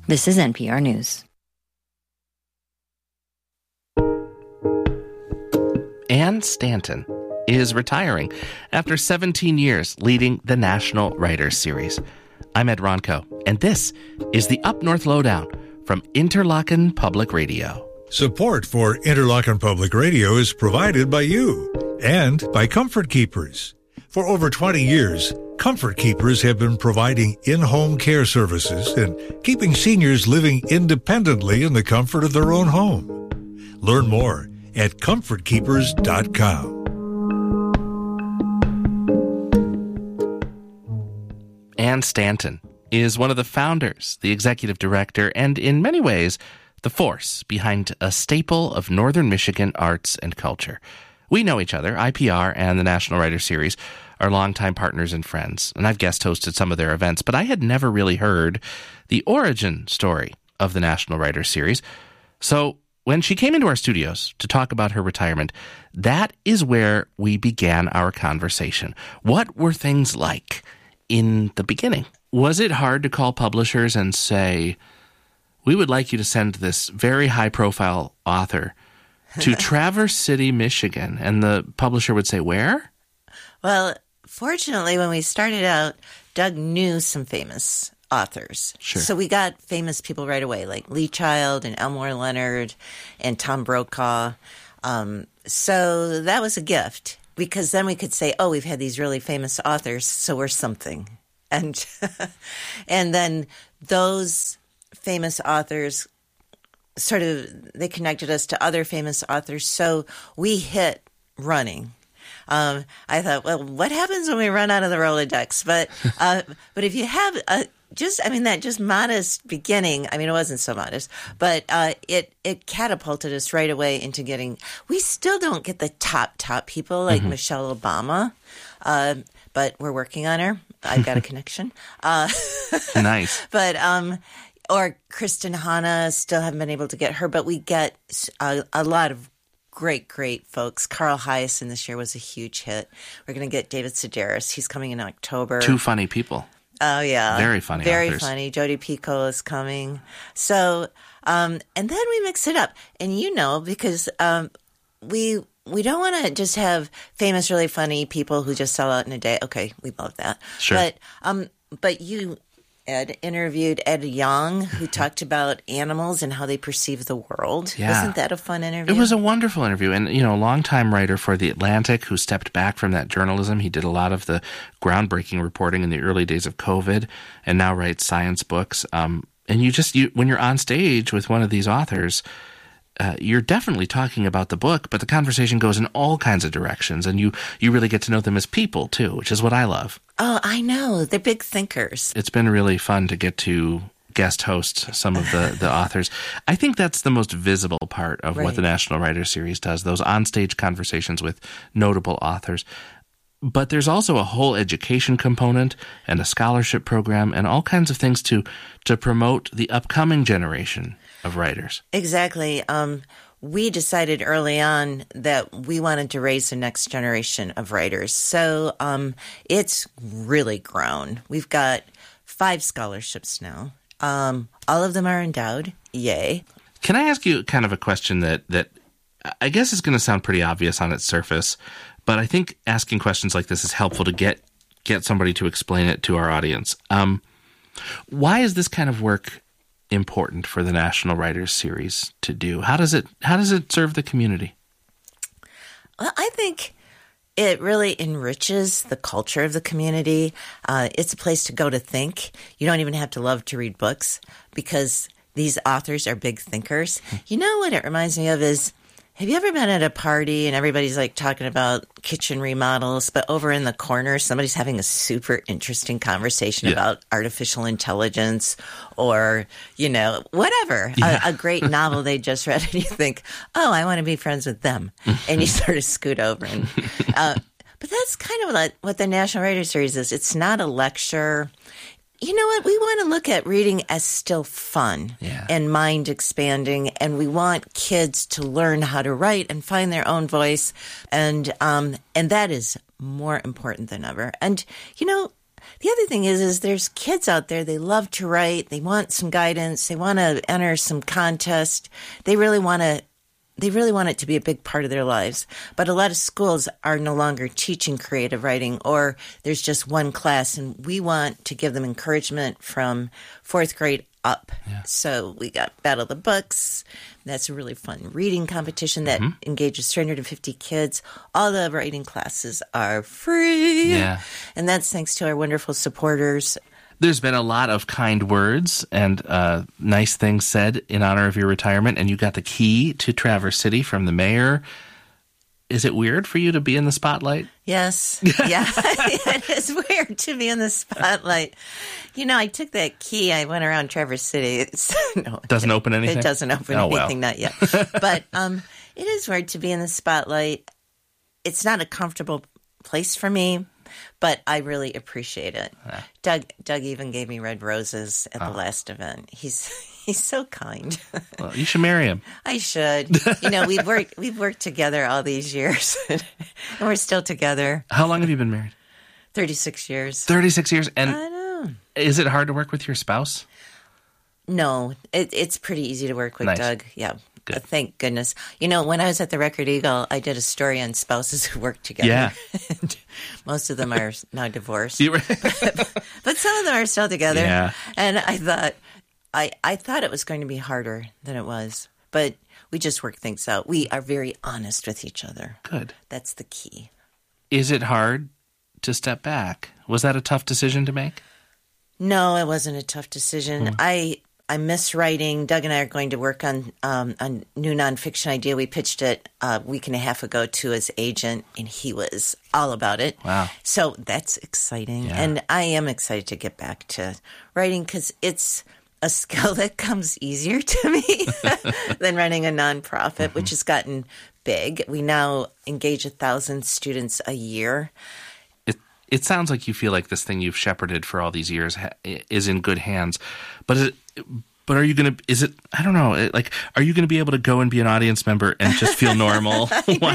This is NPR News. Ann Stanton is retiring after 17 years leading the National Writers Series. I'm Ed Ronco, and this is the Up North Lowdown from Interlochen Public Radio. Support for Interlochen Public Radio is provided by you and by Comfort Keepers. For over 20 years, Comfort Keepers have been providing in-home care services and keeping seniors living independently in the comfort of their own home. Learn more at comfortkeepers.com. Ann Stanton is one of the founders, the executive director, and in many ways, the force behind a staple of Northern Michigan arts and culture. We know each other. IPR and the National Writers Series are longtime partners and friends, and I've guest hosted some of their events, but I had never really heard the origin story of the National Writers Series. So when she came into our studios to talk about her retirement, that is where we began our conversation. What were things like in the beginning? Was it hard to call publishers and say, we would like you to send this very high-profile author to Traverse City, Michigan, and the publisher would say, where? Well, fortunately, when we started out, Doug knew some famous authors. Sure. So we got famous people right away, like Lee Child and Elmore Leonard and Tom Brokaw. So that was a gift, because then we could say, oh, we've had these really famous authors, so we're something. And and then those famous authors they connected us to other famous authors, so we hit running. I thought, well, what happens when we run out of the Rolodex? But if you have that just modest beginning, I mean, it wasn't so modest, but it catapulted us right away into getting. We still don't get the top people like Michelle Obama, but we're working on her. I've got a connection. Nice, but or Kristen Hanna, still haven't been able to get her, but we get a lot of great folks. Carl Hiaasen this year was a huge hit. We're going to get David Sedaris. He's coming in October. Two funny people. Oh, yeah. Very funny Very authors. funny. Jodi Picoult is coming. So, and then we mix it up. And because we don't want to just have famous, really funny people who just sell out in a day. Okay, we love that. Sure. But you, Ed, interviewed Ed Young, who talked about animals and how they perceive the world. Yeah. Wasn't that a fun interview? It was a wonderful interview. And, a longtime writer for The Atlantic who stepped back from that journalism. He did a lot of the groundbreaking reporting in the early days of COVID and now writes science books. And when you're on stage with one of these authors, you're definitely talking about the book, but the conversation goes in all kinds of directions, and you really get to know them as people, too, which is what I love. Oh, I know. They're big thinkers. It's been really fun to get to guest host some of the authors. I think that's the most visible part of what the National Writers Series does, those onstage conversations with notable authors. But there's also a whole education component and a scholarship program and all kinds of things to promote the upcoming generation of writers. Exactly. We decided early on that we wanted to raise the next generation of writers. So it's really grown. We've got 5 scholarships now. All of them are endowed. Yay. Can I ask you kind of a question that I guess is going to sound pretty obvious on its surface, but I think asking questions like this is helpful to get somebody to explain it to our audience. Why is this kind of work important for the National Writers Series to do? How does it serve the community? Well, I think it really enriches the culture of the community. It's a place to go to think. You don't even have to love to read books because these authors are big thinkers. You know what it reminds me of is, have you ever been at a party and everybody's like talking about kitchen remodels, but over in the corner, somebody's having a super interesting conversation about artificial intelligence or, whatever, a great novel they just read, and you think, oh, I want to be friends with them. And you sort of scoot over. But that's kind of like what the National Writers Series is. It's not a lecture. You know what? We want to look at reading as still fun and mind expanding, and we want kids to learn how to write and find their own voice, and that is more important than ever. And the other thing is there's kids out there, they love to write, they want some guidance, they want to enter some contest, they really want it to be a big part of their lives. But a lot of schools are no longer teaching creative writing, or there's just one class, and we want to give them encouragement from 4th grade up. Yeah. So we got Battle of the Books. That's a really fun reading competition that engages 350 kids. All the writing classes are free. Yeah. And that's thanks to our wonderful supporters. There's been a lot of kind words and nice things said in honor of your retirement, and you got the key to Traverse City from the mayor. Is it weird for you to be in the spotlight? Yes. Yeah. It is weird to be in the spotlight. I took that key. I went around Traverse City. Doesn't open anything? It doesn't open anything, not yet. But it is weird to be in the spotlight. It's not a comfortable place for me, but I really appreciate it. Doug even gave me red roses at the last event. He's so kind. Well, you should marry him. I should. We've worked together all these years, and we're still together. How long have you been married? 36 years. 36 years. And I know. Is it hard to work with your spouse? No, it's pretty easy to work with Nice. Doug. Yeah. Good. Thank goodness. When I was at the Record Eagle, I did a story on spouses who work together. Yeah. And most of them are now divorced. You were- But some of them are still together. Yeah. And I thought it was going to be harder than it was. But we just work things out. We are very honest with each other. Good. That's the key. Is it hard to step back? Was that a tough decision to make? No, it wasn't a tough decision. I miss writing. Doug and I are going to work on a new nonfiction idea. We pitched it a week and a half ago to his agent, and he was all about it. Wow. So that's exciting. Yeah. And I am excited to get back to writing because it's a skill that comes easier to me than running a nonprofit, which has gotten big. We now engage 1,000 students a year. It sounds like you feel like this thing you've shepherded for all these years is in good hands. But are you going to, I don't know, are you going to be able to go and be an audience member and just feel normal while